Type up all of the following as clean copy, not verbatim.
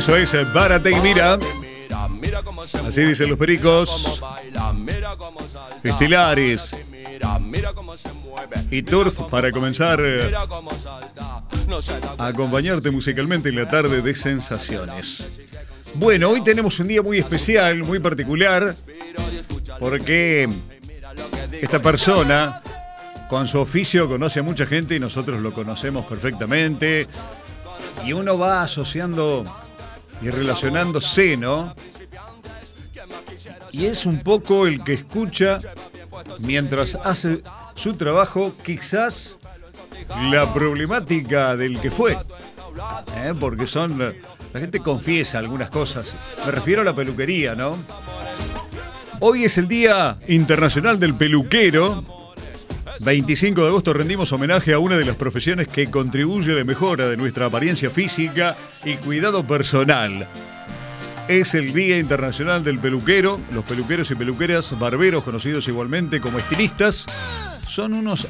Eso es Párate y Mira. Así dicen los pericos. Estelares y Turf para comenzar a acompañarte musicalmente en la tarde de sensaciones. Bueno, hoy tenemos un día muy especial, muy particular, porque esta persona con su oficio conoce a mucha gente y nosotros lo conocemos perfectamente. Y uno va asociando y relacionándose, ¿no? Y es un poco el que escucha mientras hace su trabajo, quizás la problemática del que fue. Porque la gente confiesa algunas cosas. Me refiero a la peluquería, ¿no? Hoy es el Día Internacional del Peluquero. 25 de agosto rendimos homenaje a una de las profesiones que contribuye a la mejora de nuestra apariencia física y cuidado personal. Es el Día Internacional del Peluquero. Los peluqueros y peluqueras, barberos, conocidos igualmente como estilistas, son unos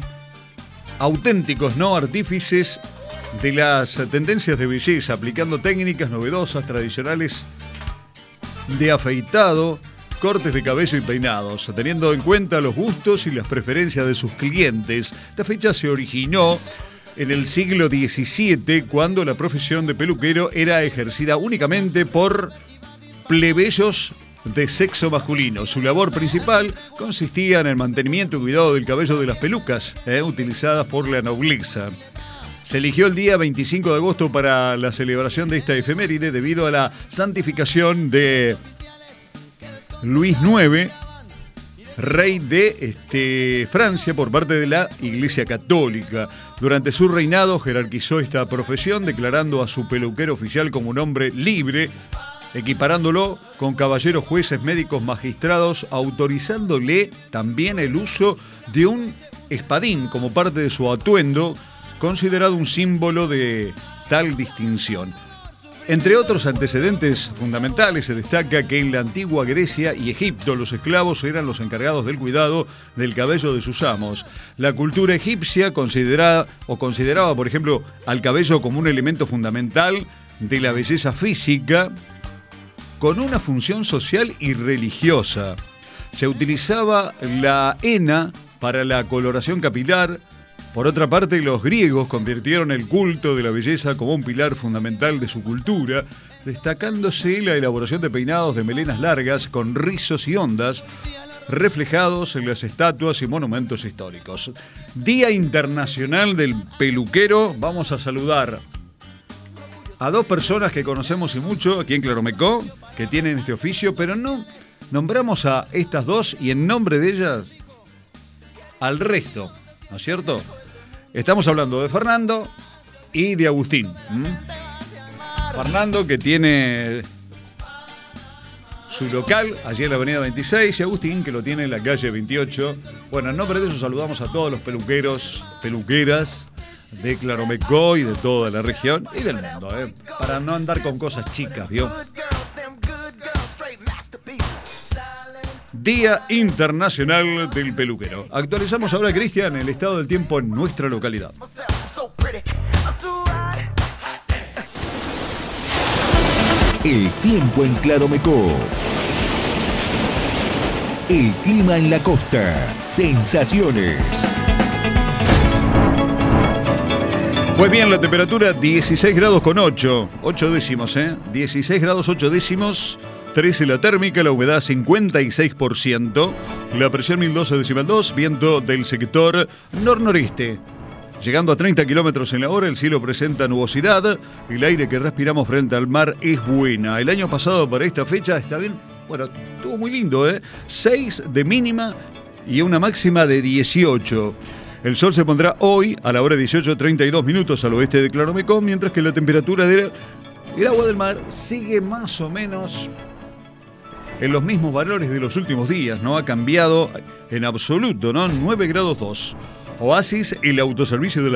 auténticos, ¿no?, artífices de las tendencias de belleza, aplicando técnicas novedosas, tradicionales de afeitado, cortes de cabello y peinados, teniendo en cuenta los gustos y las preferencias de sus clientes. Esta fecha se originó en el siglo XVII, cuando la profesión de peluquero era ejercida únicamente por plebeyos de sexo masculino. Su labor principal consistía en el mantenimiento y cuidado del cabello de las pelucas, utilizadas por la nobleza. Se eligió el día 25 de agosto para la celebración de esta efeméride debido a la santificación de Luis IX, rey de Francia, por parte de la Iglesia Católica. Durante su reinado jerarquizó esta profesión, declarando a su peluquero oficial como un hombre libre, equiparándolo con caballeros, jueces, médicos, magistrados, autorizándole también el uso de un espadín como parte de su atuendo, considerado un símbolo de tal distinción. Entre otros antecedentes fundamentales, se destaca que en la antigua Grecia y Egipto los esclavos eran los encargados del cuidado del cabello de sus amos. La cultura egipcia consideraba, por ejemplo, al cabello como un elemento fundamental de la belleza física, con una función social y religiosa. Se utilizaba la henna para la coloración capilar. Por otra parte, los griegos convirtieron el culto de la belleza como un pilar fundamental de su cultura, destacándose la elaboración de peinados de melenas largas con rizos y ondas, reflejados en las estatuas y monumentos históricos. Día Internacional del Peluquero. Vamos a saludar a dos personas que conocemos y mucho aquí en Claromecó, que tienen este oficio, pero no nombramos a estas dos y en nombre de ellas al resto, ¿no es cierto? Estamos hablando de Fernando y de Agustín. Fernando, que tiene su local allí en la avenida 26, y Agustín, que lo tiene en la calle 28. Bueno, en nombre de eso saludamos a todos los peluqueros, peluqueras de Claromecó y de toda la región y del mundo, para no andar con cosas chicas, ¿vio? Día Internacional del Peluquero. Actualizamos ahora, Cristian, el estado del tiempo en nuestra localidad. El tiempo en Claromecó. El clima en la costa. Sensaciones. Pues bien, la temperatura 16 grados con 8 décimos, 16 grados 8 décimos. 13 la térmica, la humedad 56%, la presión 1012,2, viento del sector nor-noreste. Llegando a 30 kilómetros en la hora, el cielo presenta nubosidad, el aire que respiramos frente al mar es buena. El año pasado para esta fecha está bien, bueno, estuvo muy lindo, 6 de mínima y una máxima de 18. El sol se pondrá hoy a la hora 18:32 minutos al oeste de Claromecó, mientras que la temperatura del agua del mar sigue más o menos en los mismos valores de los últimos días. No ha cambiado en absoluto, ¿no? 9 grados 2. Oasis, el autoservicio de la